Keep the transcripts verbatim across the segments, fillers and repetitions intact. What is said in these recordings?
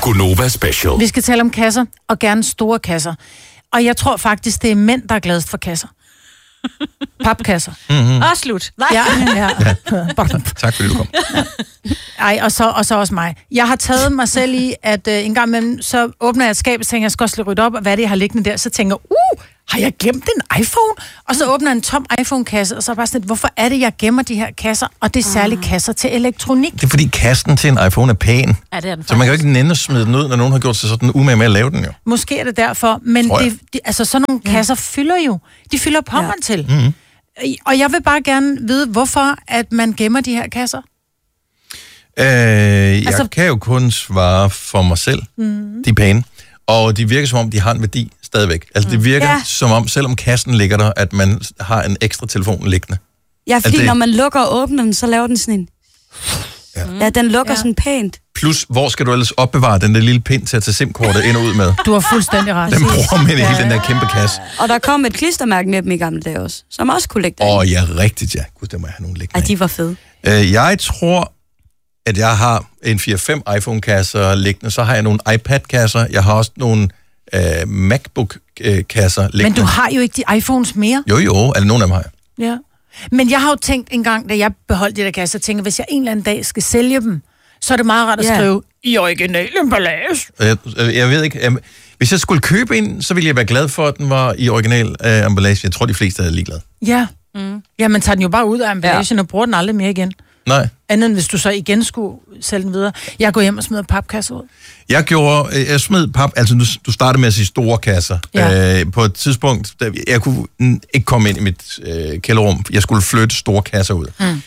Gunova Special. Vi skal tale om kasser, og gerne store kasser. Og jeg tror faktisk, det er mænd, der er gladest for kasser. Papkasser. Mm-hmm. Og slut. Nej. Ja, ja. ja. Tak fordi du kom. Ej, og så, og så også mig. Jeg har taget mig selv i, at øh, en gang imellem, så åbner jeg et skab, og tænker, jeg skal også lige rydde op, og hvad er det, jeg har liggende der? Så tænker jeg, uh, har jeg gemt en iPhone? Og så åbner jeg en tom iPhone-kasse, og så er bare sådan, hvorfor er det, jeg gemmer de her kasser? Og det er særligt kasser til elektronik. Det er fordi kassen til en iPhone er pæn. Ja, det er den så man kan jo ikke nænde at smide den ud, når nogen har gjort sig sådan umage med at lave den jo. Måske er det derfor, men det, de, altså sådan nogle kasser fylder jo. De fylder pommeren ja. til. Mm-hmm. Og jeg vil bare gerne vide, hvorfor at man gemmer de her kasser. Øh, jeg altså, kan jo kun svare for mig selv. Mm. De er pæne. Og de virker som om, de har en værdi stadigvæk. Altså det virker ja. som om, selvom kassen ligger der, at man har en ekstra telefon liggende. Ja, fordi det... når man lukker og åbner den, så laver den sådan en... Ja, ja den lukker ja. sådan pænt. Plus, hvor skal du ellers opbevare den der lille pind til at tage SIM-kortet ind og ud med? Du har fuldstændig ret. Den bruger man i hele den der kæmpe kasse. Og der kom et klistermærke med dem i gamle dage også, som også kunne ligge der. Åh, oh, ja, rigtigt, ja. Gud, der må jeg have nogen liggende. Ej, de var fede. Uh, jeg tror, at jeg har en fire fem iPhone-kasser liggende. Så har jeg nogle iPad-kasser. Jeg har også nogle uh, MacBook-kasser liggende. Men du har jo ikke de iPhones mere. Jo, jo. Eller nogle af dem har jeg. Ja. Men jeg har jo tænkt en gang, da jeg beholdt de der kasser, tænker, hvis jeg en eller anden dag skal sælge dem, så er det meget rart at skrive, yeah. i original emballage. Jeg, jeg ved ikke, jeg, hvis jeg skulle købe en, så ville jeg være glad for, at den var i original uh, emballage. Jeg tror, de fleste er ligeglade. Ja. Mm. Ja, man tager den jo bare ud af emballagen ja. og bruger den aldrig mere igen. Nej. Andet end hvis du så igen skulle sælge den videre. Jeg går hjem og smider papkasser ud. Jeg gjorde, jeg smed pap, altså du, du startede med at sige store kasser. Ja. Øh, på et tidspunkt, der, jeg kunne ikke komme ind i mit øh, kælderrum. Jeg skulle flytte store kasser ud. Mm.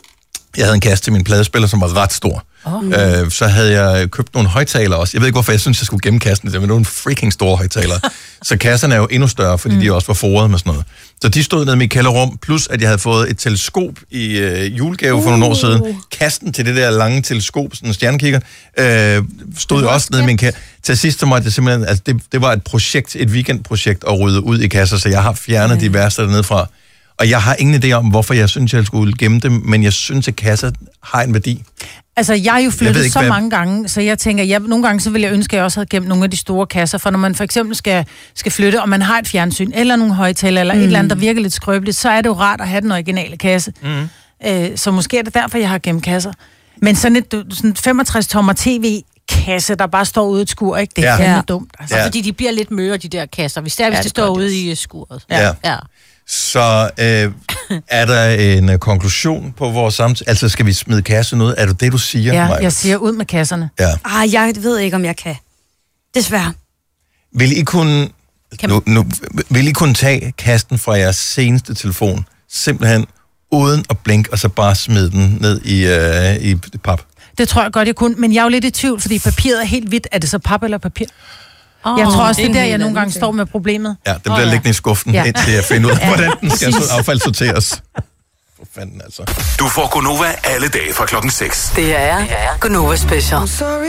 Jeg havde en kasse til min pladespiller, som var ret stor. Oh. Øh, så havde jeg købt nogle højtalere også. Jeg ved ikke, hvorfor jeg synes, jeg skulle gemme kassen. Det var nogle freaking store højtalere. Så kasserne er jo endnu større, fordi mm. de også var foret med sådan noget. Så de stod nede i mit kælderrum, plus at jeg havde fået et teleskop i øh, julegave uh. for nogle år siden. Kasten til det der lange teleskop, sådan en stjernekigger, øh, stod jo også nede i min kasse. Til sidst så måtte jeg simpelthen, altså det, det var et projekt, et weekendprojekt at rydde ud i kasser, så jeg har fjernet mm. de værste dernede fra. Og jeg har ingen idé om, hvorfor jeg synes, jeg skulle gemme dem, men jeg synes, at kasser har en værdi. Altså, jeg har jo flyttet ikke, så hvad... mange gange, så jeg tænker, jeg, nogle gange så vil jeg ønske, at jeg også havde gemt nogle af de store kasser, for når man for eksempel skal, skal flytte, og man har et fjernsyn, eller nogle højtaler, eller mm. et eller andet, der virker lidt skrøbeligt, så er det jo rart at have den originale kasse. Mm. Øh, så måske er det derfor, jeg har gemt kasser. Men sådan et sådan femogtres tommer tv-kasse, der bare står ude i et skur, ikke? Det er ja. fandme dumt. Altså. Ja. Fordi de bliver lidt møre, de der kasser, hvis det er, hvis ja, det, det står ude i skuret. Ja. ja. ja. Så øh, er der en uh, konklusion på vores samtale? Altså, skal vi smide kassen ud? Er det det, du siger? Ja, Maja? jeg siger ud med kasserne. Ja. Ah, jeg ved ikke, om jeg kan. Desværre. Vil I kunne, nu, nu, vil I kunne tage kassen fra jeres seneste telefon, simpelthen uden at blinke, og så bare smide den ned i, uh, i pap? Det tror jeg godt, jeg kunne. Men jeg er jo lidt i tvivl, fordi papiret er helt hvidt. Er det så pap eller papir? Oh, jeg tror også, det er der, jeg nogle gange står med problemet. Ja, den bliver oh, ja. liggende i skuffen, ja. indtil jeg finder ud af, hvordan den skal affaldssorteres. For fanden altså. Du får Gunova alle dage fra klokken seks. Det er Gunova Special.